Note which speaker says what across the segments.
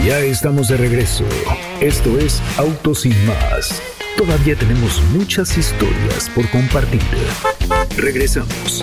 Speaker 1: Ya estamos de regreso. Esto es Autos Sin Más. Todavía tenemos muchas historias por compartir. Regresamos.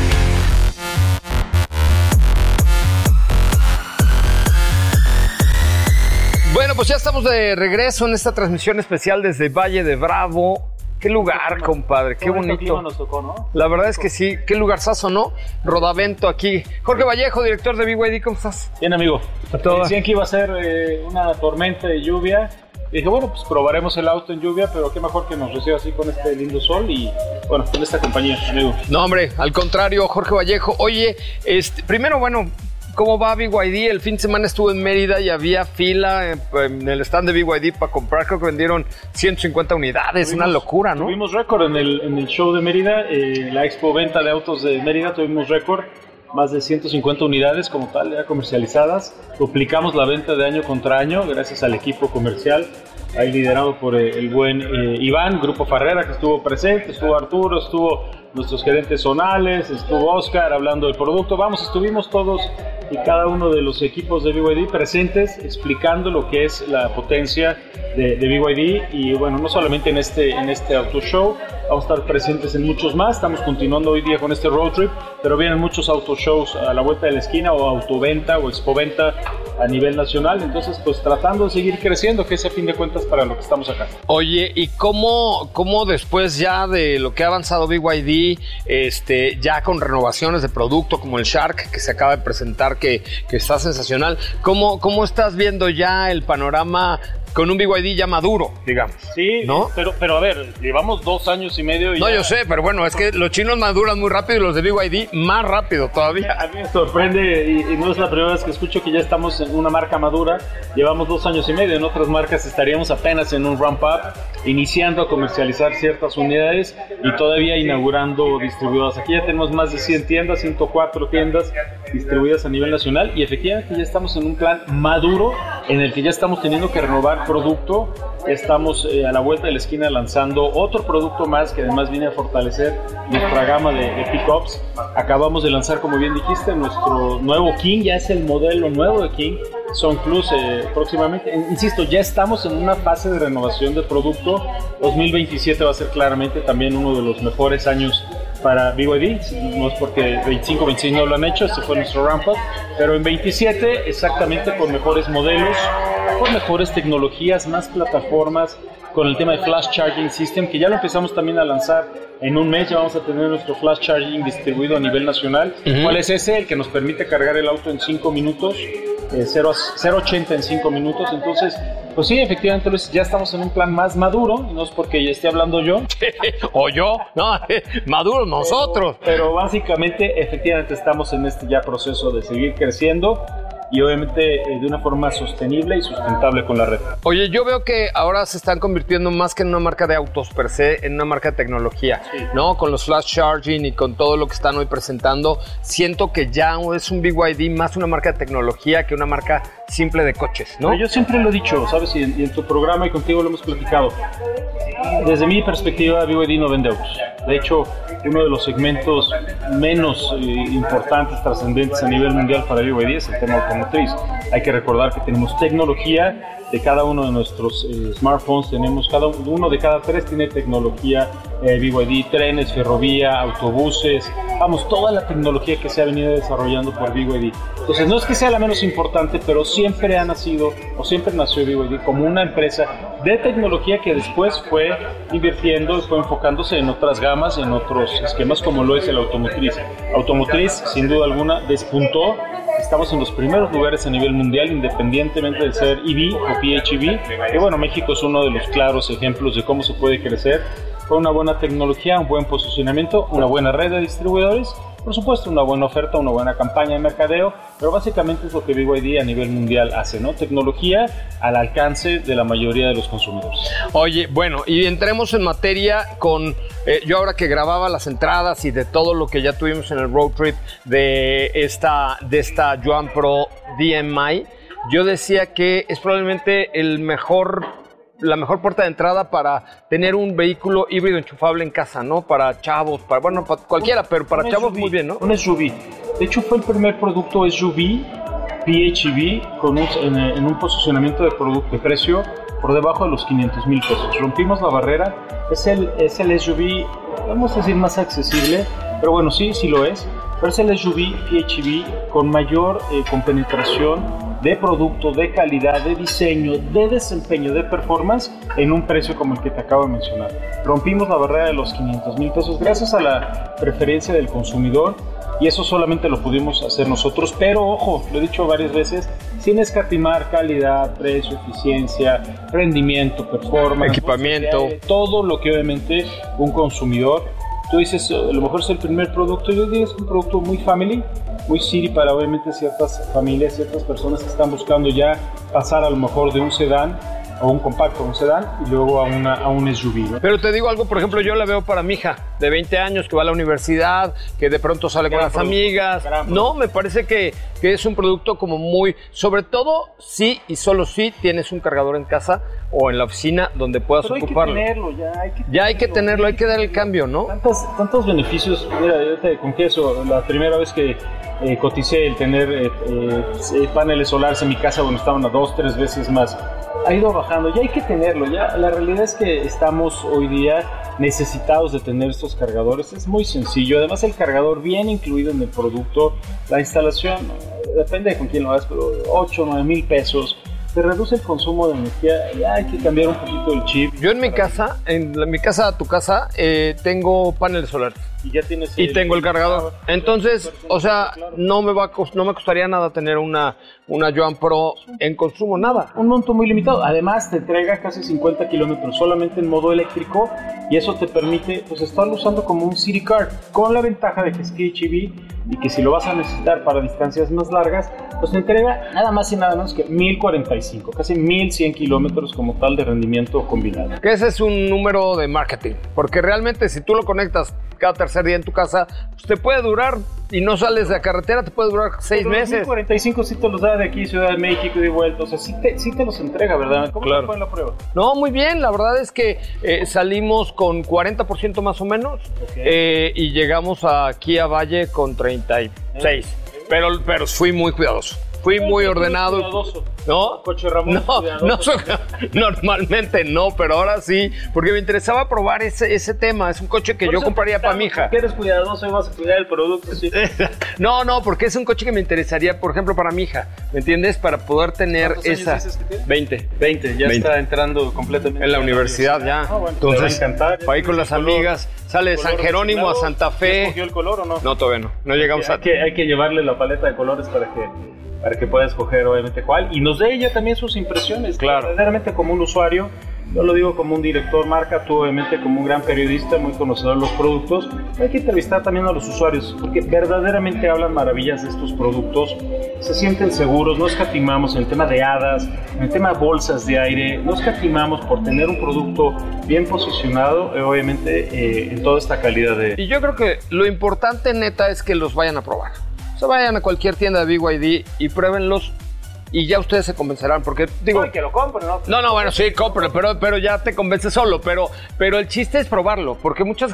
Speaker 2: Bueno, pues ya estamos de regreso en esta transmisión especial desde Valle de Bravo. Qué lugar, compadre, qué bonito.
Speaker 3: Nos tocó, ¿no?
Speaker 2: La verdad es que sí, qué lugarzazo, ¿no? Rodavento aquí. Jorge Vallejo, director de BYD, ¿cómo estás?
Speaker 3: Bien, amigo.
Speaker 2: Todo.
Speaker 3: Decían que iba a ser una tormenta de lluvia. Y dije, bueno, pues probaremos el auto en lluvia, pero qué mejor que nos reciba así con este lindo sol y, bueno, con esta compañía, amigo.
Speaker 2: No, hombre, al contrario, Jorge Vallejo. Oye, primero, bueno, ¿cómo va BYD? El fin de semana estuve en Mérida y había fila en el stand de BYD para comprar. Creo que vendieron 150 unidades, una locura, ¿no?
Speaker 3: Tuvimos récord en el show de Mérida, la expo venta de autos de Mérida, tuvimos récord. Más de 150 unidades como tal ya comercializadas. Duplicamos la venta de año contra año gracias al equipo comercial, ahí liderado por el buen Iván, Grupo Farrera, que estuvo presente, estuvo Arturo, estuvo nuestros gerentes zonales, estuvo Oscar hablando del producto. Vamos, estuvimos todos y cada uno de los equipos de BYD presentes explicando lo que es la potencia de BYD. Y bueno, no solamente en este auto show, vamos a estar presentes en muchos más. Estamos continuando hoy día con este road trip, pero vienen muchos auto shows a la vuelta de la esquina, o autoventa o expoventa a nivel nacional. Entonces, pues tratando de seguir creciendo, que es a fin de cuentas para lo que estamos acá.
Speaker 2: Oye, ¿y cómo después ya de lo que ha avanzado BYD, ya con renovaciones de producto como el Shark que se acaba de presentar, que está sensacional, ¿cómo estás viendo ya el panorama con un BYD ya maduro, digamos?
Speaker 3: Sí,
Speaker 2: ¿no?
Speaker 3: Pero a ver, llevamos 2 años y medio y
Speaker 2: no,
Speaker 3: ya...
Speaker 2: yo sé, pero bueno, es que los chinos maduran muy rápido y los de BYD más rápido todavía.
Speaker 3: A mí me sorprende, y no es la primera vez que escucho que ya estamos en una marca madura. Llevamos 2 años y medio, en otras marcas estaríamos apenas en un ramp-up, iniciando a comercializar ciertas unidades y todavía inaugurando distribuidoras. Aquí ya tenemos más de 100 tiendas, 104 tiendas distribuidas a nivel nacional, y efectivamente ya estamos en un plan maduro en el que ya estamos teniendo que renovar producto. Estamos a la vuelta de la esquina lanzando otro producto más que además viene a fortalecer nuestra gama de pickups. Acabamos de lanzar, como bien dijiste, nuestro nuevo King, ya es el modelo nuevo de King, Son Plus próximamente. Insisto, ya estamos en una fase de renovación de producto. 2027 va a ser claramente también uno de los mejores años para BYD, no es porque 25, 26 no lo han hecho, este fue nuestro ramp-up, pero en 27 exactamente con mejores modelos, con mejores tecnologías, más plataformas, con el tema de Flash Charging System, que ya lo empezamos también a lanzar. En un mes ya vamos a tener nuestro Flash Charging distribuido a nivel nacional. ¿Cuál es ese? El que nos permite cargar el auto en 5 minutos, 0-80 en 5 minutos. Entonces, pues sí, efectivamente ya estamos en un plan más maduro, no es porque ya esté hablando yo.
Speaker 2: O yo, no, maduro nosotros.
Speaker 3: Pero básicamente, efectivamente estamos en este ya proceso de seguir creciendo y obviamente de una forma sostenible y sustentable con la red.
Speaker 2: Oye, yo veo que ahora se están convirtiendo más que en una marca de autos per se, en una marca de tecnología, sí, ¿no? Con los flash charging y con todo lo que están hoy presentando, siento que ya es un BYD más una marca de tecnología que una marca simple de coches, ¿no?
Speaker 3: Pero yo siempre lo he dicho, ¿sabes? Y en tu programa y contigo lo hemos platicado. Desde mi perspectiva, BYD no vende autos. De hecho, uno de los segmentos menos importantes, trascendentes a nivel mundial para BYD es el tema automotriz. Hay que recordar que tenemos tecnología de cada uno de nuestros smartphones, tenemos uno de cada 3 tiene tecnología BYD, trenes, ferrovía, autobuses, vamos, toda la tecnología que se ha venido desarrollando por BYD. Entonces no es que sea la menos importante, pero siempre ha nacido, o siempre nació BYD como una empresa de tecnología que después fue invirtiendo, fue enfocándose en otras gamas, en otros esquemas como lo es el automotriz. Automotriz, sin duda alguna, despuntó. Estamos en los primeros lugares a nivel mundial, independientemente de ser EV o PHEV. Y bueno, México es uno de los claros ejemplos de cómo se puede crecer con una buena tecnología, un buen posicionamiento, una buena red de distribuidores, por supuesto una buena oferta, una buena campaña de mercadeo, pero básicamente es lo que BYD a nivel mundial hace, ¿no? Tecnología al alcance de la mayoría de los consumidores.
Speaker 2: Oye, bueno, y entremos en materia con, yo ahora que grababa las entradas y de todo lo que ya tuvimos en el road trip de esta Yuan Pro DMI, yo decía que es probablemente la mejor puerta de entrada para tener un vehículo híbrido enchufable en casa, ¿no? Para chavos, para cualquiera, pero para chavos muy bien, ¿no?
Speaker 3: Un SUV. De hecho, fue el primer producto SUV PHEV en un posicionamiento de precio por debajo de los 500,000 pesos. Rompimos la barrera, es el SUV, vamos a decir, más accesible, pero bueno, sí lo es, pero es el SUV PHEV con mayor con penetración de producto, de calidad, de diseño, de desempeño, de performance en un precio como el que te acabo de mencionar. Rompimos la barrera de los 500,000 pesos gracias a la preferencia del consumidor y eso solamente lo pudimos hacer nosotros, pero ojo, lo he dicho varias veces, sin escatimar calidad, precio, eficiencia, rendimiento, performance,
Speaker 2: equipamiento,
Speaker 3: todo lo que obviamente un consumidor, tú dices, a lo mejor es el primer producto, yo diría es un producto muy family, muy city para obviamente ciertas familias, ciertas personas que están buscando ya pasar a lo mejor de un sedán o un compacto, un sedán y luego a un SUV, ¿no?
Speaker 2: Pero te digo algo, por ejemplo, yo la veo para mi hija de 20 años que va a la universidad, que de pronto sale con las amigas. No, me parece que es un producto como muy, sobre todo sí y solo sí tienes un cargador en casa o en la oficina donde puedas ocuparlo. Hay que tenerlo, hay que dar el cambio, ¿no?
Speaker 3: Tantos beneficios. Mira, yo te confieso, la primera vez que coticé el tener paneles solares en mi casa, bueno, estaban a 2-3 veces más. Ha ido bajando, ya hay que tenerlo, ya la realidad es que estamos hoy día necesitados de tener estos cargadores, es muy sencillo, además el cargador viene incluido en el producto, la instalación, depende de con quién lo hagas, pero 8-9 mil pesos, te reduce el consumo de energía, ya hay que cambiar un poquito el chip.
Speaker 2: Yo en mi casa, tu casa, tengo paneles solares.
Speaker 3: Y ya tienes
Speaker 2: tengo el cargador. Entonces, o sea, no me costaría nada tener una Yuan Pro en consumo, nada.
Speaker 3: Un monto muy limitado. Además, te entrega casi 50 kilómetros solamente en modo eléctrico y eso te permite pues estarlo usando como un city car, con la ventaja de que es PHEV y que si lo vas a necesitar para distancias más largas, pues te entrega nada más y nada menos que 1045, casi 1100 kilómetros como tal de rendimiento combinado.
Speaker 2: Que ese es un número de marketing, porque realmente si tú lo conectas cada tercer día en tu casa, pues te puede durar, y no sales de la carretera, te puede durar 6 meses.
Speaker 3: 1045 sí te los da de aquí, Ciudad de México y de vuelta, o sea, sí te los entrega, ¿verdad? ¿Cómo te fue en la prueba?
Speaker 2: No, muy bien, la verdad es que salimos con 40% más o menos, y llegamos aquí a Valle con 36, pero fui muy cuidadoso. Fui muy ordenado. ¿No?
Speaker 3: Coche Ramón.
Speaker 2: Normalmente no, pero ahora sí, porque me interesaba probar ese tema. Es un coche que yo compraría para mi hija.
Speaker 3: Porque eres cuidadoso y vas a cuidar el producto. ¿Sí?
Speaker 2: No, porque es un coche que me interesaría, por ejemplo, para mi hija. ¿Me entiendes? Para poder tener esa.
Speaker 3: ¿Cuántos años dices que tiene?
Speaker 2: 20.
Speaker 3: Ya está entrando completamente.
Speaker 2: En la universidad ya.
Speaker 3: Bueno,
Speaker 2: entonces,
Speaker 3: te va a encantar.
Speaker 2: Para ir con las amigas. Sale de San Jerónimo a Santa Fe.
Speaker 3: ¿Escogió el color o no?
Speaker 2: No, todavía no. No llegamos
Speaker 3: hay que llevarle la paleta de colores para que pueda escoger obviamente cuál y nos dé ella también sus impresiones.
Speaker 2: Claro.
Speaker 3: Verdaderamente como un usuario, yo lo digo como un director marca, tú obviamente como un gran periodista, muy conocedor de los productos, hay que entrevistar también a los usuarios porque verdaderamente hablan maravillas de estos productos, se sienten seguros, no escatimamos en el tema de hadas, en el tema de bolsas de aire, no escatimamos por tener un producto bien posicionado, obviamente en toda esta calidad de...
Speaker 2: Y yo creo que lo importante neta es que los vayan a probar. O sea, vayan a cualquier tienda de BYD y pruébenlos y ya ustedes se convencerán, porque digo...
Speaker 3: No, que lo compren, ¿no?
Speaker 2: No, bueno, sí, cómprenlo, pero ya te convences solo, pero el chiste es probarlo, porque muchas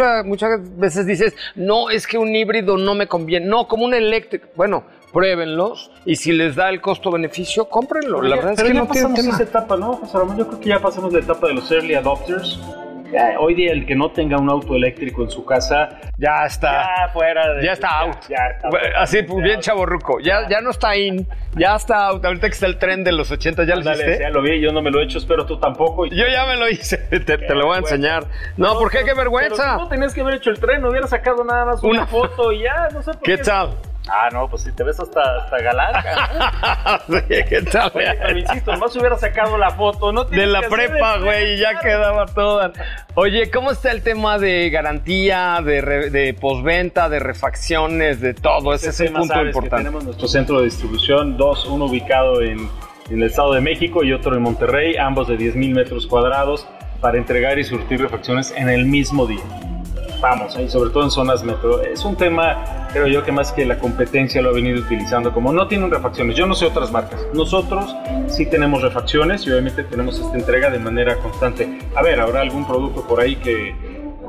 Speaker 2: veces dices, no, es que un híbrido no me conviene, no, como un eléctrico, bueno, pruébenlos y si les da el costo-beneficio, cómprenlo.
Speaker 3: Pero
Speaker 2: la verdad es que no
Speaker 3: pasamos esa etapa, ¿no, José Ramón? Yo creo que ya pasamos la etapa de los early adopters. Ya, hoy día el que no tenga un auto eléctrico en su casa
Speaker 2: ya está
Speaker 3: fuera de,
Speaker 2: ya está out.
Speaker 3: Ya está
Speaker 2: así bien chavorruco. Ya no está in, ya está out. Ahorita que está el tren de los 80, ¿ya lo hiciste?
Speaker 3: Ya lo vi, yo no me lo he hecho, espero tú tampoco.
Speaker 2: Yo ya me lo hice, te lo voy a enseñar. No, ¿por qué? ¡Qué vergüenza!
Speaker 3: Pero tú no tenías que haber hecho el tren, no hubieras sacado nada más una foto y ya, no sé por qué.
Speaker 2: ¿Qué tal?
Speaker 3: No, pues si te ves hasta galán,
Speaker 2: ¿no? Sí, ¿qué tal?
Speaker 3: Oye, pero insisto, nomás hubiera sacado la foto, ¿no?
Speaker 2: De la prepa, güey, ya quedaba toda. Oye, ¿cómo está el tema de garantía, de postventa, de refacciones, de todo? Ese es un punto importante.
Speaker 3: Tenemos nuestro centro de distribución, uno ubicado en el Estado de México y otro en Monterrey, ambos de 10,000 metros cuadrados, para entregar y surtir refacciones en el mismo día. Vamos, sobre todo en zonas metro. Es un tema, creo yo, que más que la competencia lo ha venido utilizando como no tienen refacciones. Yo no sé otras marcas. Nosotros sí tenemos refacciones y obviamente tenemos esta entrega de manera constante. A ver, habrá algún producto por ahí que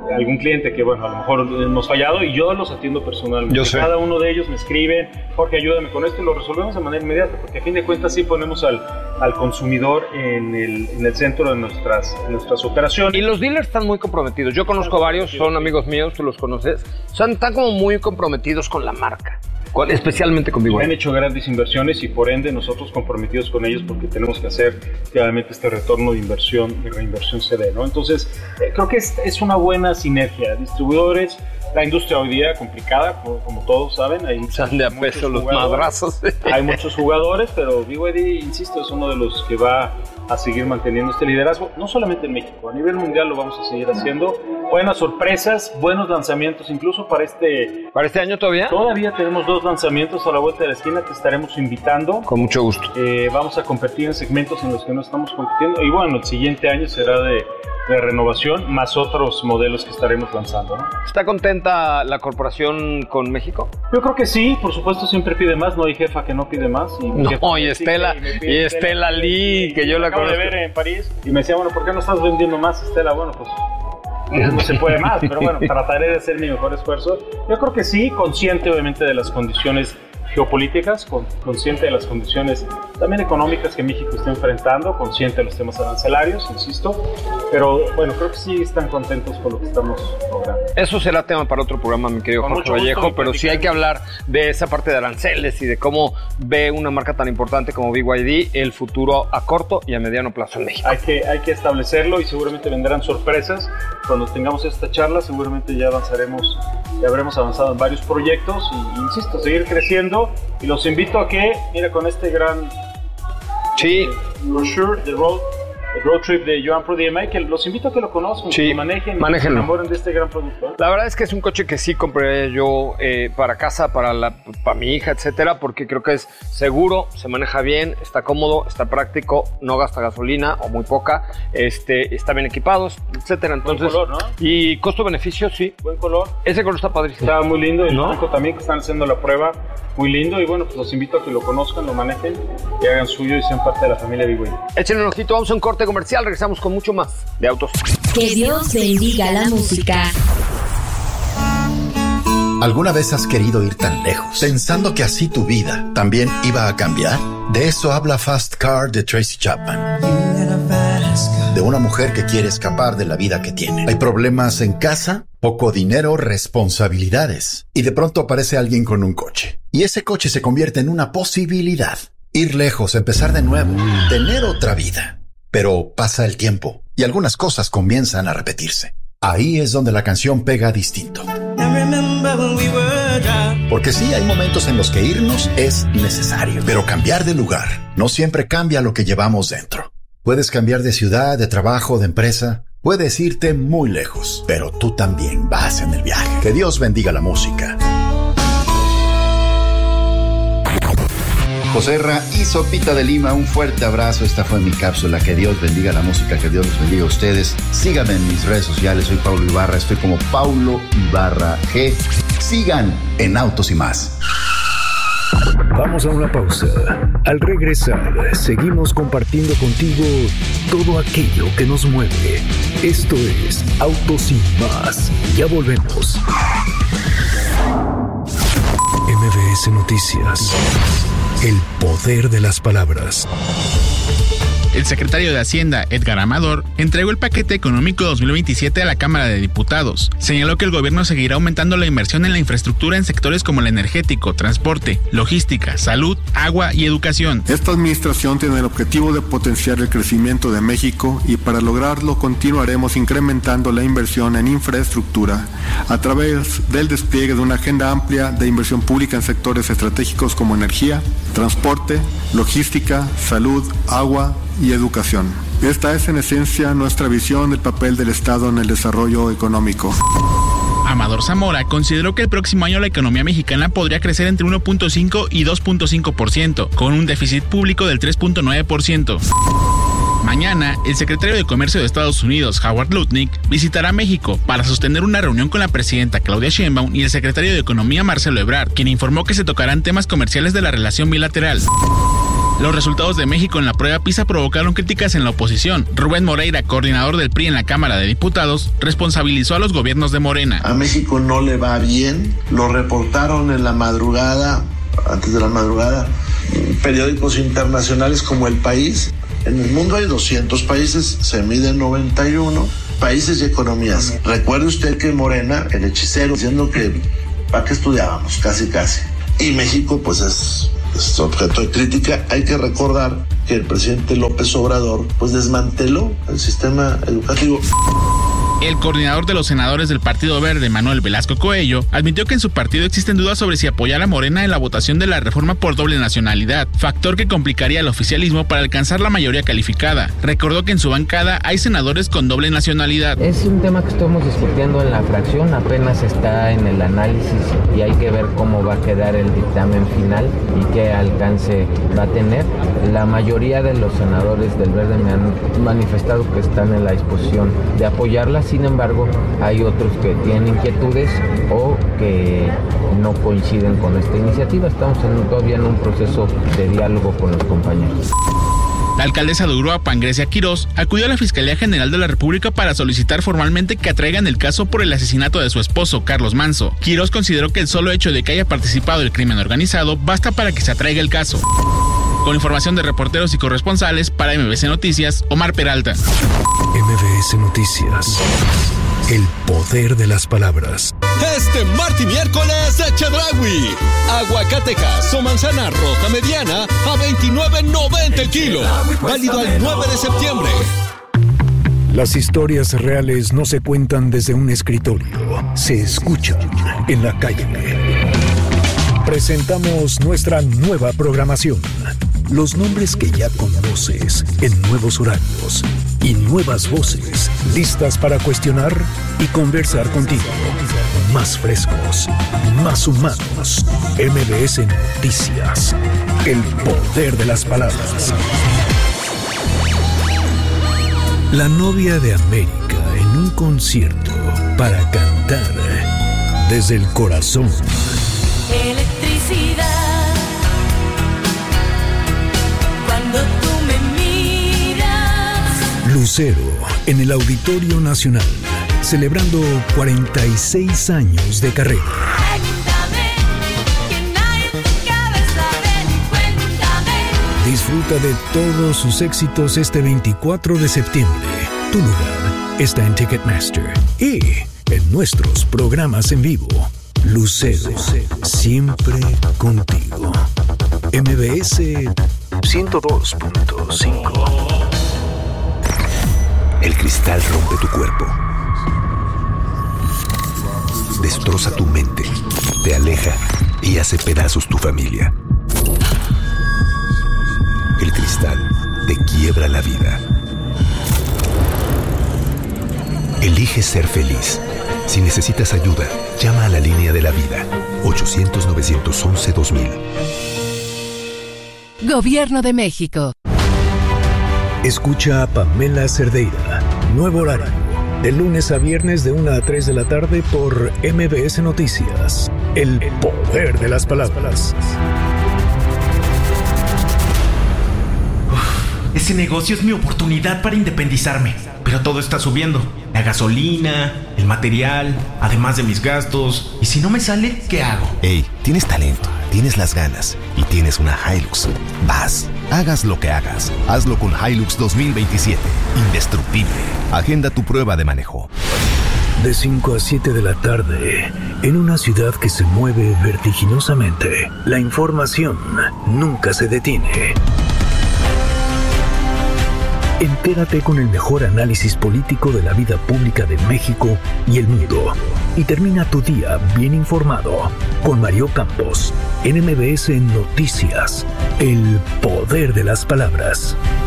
Speaker 3: algún cliente que, bueno, a lo mejor hemos fallado y yo los atiendo personalmente.
Speaker 2: Yo sé.
Speaker 3: Cada uno de ellos me escriben, Jorge, ayúdame con esto, y lo resolvemos de manera inmediata, porque a fin de cuentas sí ponemos al consumidor en el centro de nuestras operaciones.
Speaker 2: Y los dealers están muy comprometidos. Yo conozco varios, son amigos míos, tú los conoces. Están como muy comprometidos con la marca, especialmente con BYD.
Speaker 3: Han hecho grandes inversiones y por ende nosotros comprometidos con ellos porque tenemos que hacer claramente este retorno de inversión y reinversión se dé, ¿no? Entonces creo que es una buena sinergia. Distribuidores, la industria hoy día complicada, como todos saben. Hay
Speaker 2: Están de a peso los madrazos.
Speaker 3: Hay muchos jugadores, pero BYD, insisto, es uno de los que va a seguir manteniendo este liderazgo, no solamente en México, a nivel mundial lo vamos a seguir haciendo. Buenas sorpresas, buenos lanzamientos, incluso para este
Speaker 2: año todavía.
Speaker 3: Todavía tenemos 2 lanzamientos a la vuelta de la esquina que estaremos invitando.
Speaker 2: Con mucho gusto.
Speaker 3: Vamos a competir en segmentos en los que no estamos compitiendo y bueno, el siguiente año será de renovación, más otros modelos que estaremos lanzando, ¿no?
Speaker 2: ¿Está contenta la corporación con México?
Speaker 3: Yo creo que sí, por supuesto siempre pide más, no hay jefa que no pide más.
Speaker 2: Y Estela Lee, que yo la
Speaker 3: acabo de ver en París y me decía, bueno, ¿por qué no estás vendiendo más, Estela? Bueno, pues no se puede más, pero bueno, trataré de hacer mi mejor esfuerzo. Yo creo que sí, consciente obviamente de las condiciones geopolíticas, consciente de las condiciones también económicas que México está enfrentando, consciente de los temas arancelarios, insisto, pero bueno, creo que sí están contentos con lo que estamos logrando.
Speaker 2: Eso será tema para otro programa, mi querido Jorge Vallejo, pero sí hay que hablar de esa parte de aranceles y de cómo ve una marca tan importante como BYD el futuro a corto y a mediano plazo en México.
Speaker 3: Hay que establecerlo y seguramente vendrán sorpresas. Cuando tengamos esta charla seguramente ya habremos avanzado en varios proyectos y insisto, seguir creciendo. Y los invito a que, mira, con este gran brochure de road trip de Joan Pro DMI, que los invito a que lo conozcan, que manejen, que se enamoren de este gran producto, ¿eh?
Speaker 2: La verdad es que es un coche que sí compré yo para casa, para mi hija, etcétera, porque creo que es seguro, se maneja bien, está cómodo, está práctico, no gasta gasolina o muy poca, está bien equipado, etcétera. Entonces,
Speaker 3: buen color, ¿no?
Speaker 2: Y costo-beneficio, sí.
Speaker 3: Buen color.
Speaker 2: Ese color está padrísimo.
Speaker 3: Está muy lindo, el blanco también, que están haciendo la prueba, muy lindo, y bueno, pues los invito a que lo conozcan, lo manejen, y hagan suyo y sean parte de la familia BYD.
Speaker 2: Échenle un ojito, vamos a un corte comercial, regresamos con mucho más de autos.
Speaker 4: Que Dios bendiga la música.
Speaker 5: ¿Alguna vez has querido ir tan lejos, pensando que así tu vida también iba a cambiar? De eso habla Fast Car de Tracy Chapman. De una mujer que quiere escapar de la vida que tiene. Hay problemas en casa, poco dinero, responsabilidades. Y de pronto aparece alguien con un coche. Y ese coche se convierte en una posibilidad. Ir lejos, empezar de nuevo, tener otra vida. Pero pasa el tiempo y algunas cosas comienzan a repetirse. Ahí es donde la canción pega distinto. Porque sí, hay momentos en los que irnos es necesario, pero cambiar de lugar no siempre cambia lo que llevamos dentro. Puedes cambiar de ciudad, de trabajo, de empresa. Puedes irte muy lejos, pero tú también vas en el viaje. Que Dios bendiga la música.
Speaker 6: Joserra y Sopita de Lima, un fuerte abrazo. Esta fue mi cápsula. Que Dios bendiga la música, que Dios los bendiga a ustedes. Síganme en mis redes sociales, soy Paulo Ibarra, estoy como Paulo Ibarra G. Sigan en Autos y Más.
Speaker 1: Vamos a una pausa. Al regresar, seguimos compartiendo contigo todo aquello que nos mueve. Esto es Autos y Más. Ya volvemos. MBS Noticias. El poder de las palabras.
Speaker 7: El secretario de Hacienda, Edgar Amador, entregó el paquete económico 2027 a la Cámara de Diputados. Señaló que el gobierno seguirá aumentando la inversión en la infraestructura en sectores como el energético, transporte, logística, salud, agua y educación.
Speaker 8: Esta administración tiene el objetivo de potenciar el crecimiento de México y para lograrlo continuaremos incrementando la inversión en infraestructura a través del despliegue de una agenda amplia de inversión pública en sectores estratégicos como energía, transporte, logística, salud, agua y educación. Esta es en esencia nuestra visión del papel del Estado en el desarrollo económico.
Speaker 7: Amador Zamora consideró que el próximo año la economía mexicana podría crecer entre 1.5 y 2.5%, con un déficit público del 3.9%. Mañana, el secretario de Comercio de Estados Unidos, Howard Lutnick, visitará México para sostener una reunión con la presidenta Claudia Sheinbaum y el secretario de Economía, Marcelo Ebrard, quien informó que se tocarán temas comerciales de la relación bilateral. Los resultados de México en la prueba PISA provocaron críticas en la oposición. Rubén Moreira, coordinador del PRI en la Cámara de Diputados, responsabilizó a los gobiernos de Morena.
Speaker 9: A México no le va bien, lo reportaron en la madrugada, antes de la madrugada, periódicos internacionales como El País. En el mundo hay 200 países, se miden 91 países y economías. Recuerde usted que Morena, el hechicero, diciendo que ¿para qué estudiábamos? Casi. Y México pues es objeto de crítica. Hay que recordar que el presidente López Obrador pues desmanteló el sistema educativo.
Speaker 7: El coordinador de los senadores del Partido Verde, Manuel Velasco Coello, admitió que en su partido existen dudas sobre si apoyar a Morena en la votación de la reforma por doble nacionalidad, factor que complicaría al oficialismo para alcanzar la mayoría calificada. Recordó que en su bancada hay senadores con doble nacionalidad.
Speaker 10: Es un tema que estamos discutiendo en la fracción, apenas está en el análisis y hay que ver cómo va a quedar el dictamen final y qué alcance va a tener. La mayoría de los senadores del Verde me han manifestado que están en la disposición de apoyarla. Sin embargo, hay otros que tienen inquietudes o que no coinciden con esta iniciativa. Estamos todavía en un proceso de diálogo con los compañeros.
Speaker 7: La alcaldesa de Uruapan, Grecia Quirós, acudió a la Fiscalía General de la República para solicitar formalmente que atraigan el caso por el asesinato de su esposo, Carlos Manso. Quirós consideró que el solo hecho de que haya participado el crimen organizado basta para que se atraiga el caso. Con información de reporteros y corresponsales, para MBC Noticias, Omar Peralta.
Speaker 1: MBS Noticias. El poder de las palabras.
Speaker 11: Este martes y miércoles de Chedraui. Aguacatejas o manzana roja mediana a $29.90 el kilo. Válido al 9 de septiembre.
Speaker 1: Las historias reales no se cuentan desde un escritorio, se escuchan en la calle. Presentamos nuestra nueva programación. Los nombres que ya conoces en nuevos horarios y nuevas voces listas para cuestionar y conversar contigo. Más frescos, más humanos. MBS Noticias. El poder de las palabras. La novia de América en un concierto para cantar desde el corazón.
Speaker 12: Electricidad. Cuando tú me miras.
Speaker 1: Lucero en el Auditorio Nacional, celebrando 46 años de carrera.
Speaker 12: Cuéntame, que nadie te cabe saber. Cuéntame.
Speaker 1: Disfruta de todos sus éxitos este 24 de septiembre. Tu lugar está en Ticketmaster y en nuestros programas en vivo. Lucero, siempre contigo. MBS 102.5.
Speaker 13: El cristal rompe tu cuerpo. Destroza tu mente, te aleja y hace pedazos tu familia. El cristal te quiebra la vida. Elige ser feliz. Si necesitas ayuda, llama a la línea de la vida. 800-911-2000.
Speaker 14: Gobierno de México.
Speaker 1: Escucha a Pamela Cerdeira. Nuevo horario. De lunes a viernes de 1 a 3 de la tarde por MBS Noticias. El poder de las palabras.
Speaker 15: Ese negocio es mi oportunidad para independizarme. Pero todo está subiendo. La gasolina, el material, además de mis gastos. ¿Y si no me sale, qué hago?
Speaker 13: Hey, tienes talento, tienes las ganas y tienes una Hilux. Vas, hagas lo que hagas. Hazlo con Hilux 2027. Indestructible. Agenda tu prueba de manejo.
Speaker 1: De 5 a 7 de la tarde, en una ciudad que se mueve vertiginosamente, la información nunca se detiene. Entérate con el mejor análisis político de la vida pública de México y el mundo. Y termina tu día bien informado con Mario Campos en MBS Noticias. El poder de las palabras.